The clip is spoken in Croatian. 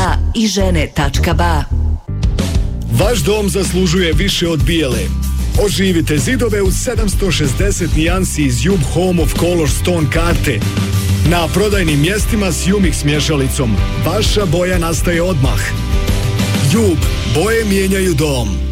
i žene.ba. Vaš dom zaslužuje više od bijele. Oživite zidove u 760 nijansi iz Jub Home of Color Stone karte. Na prodajnim mjestima s Jumix mješalicom. Vaša boja nastaje odmah. Jub, boje mijenjaju dom.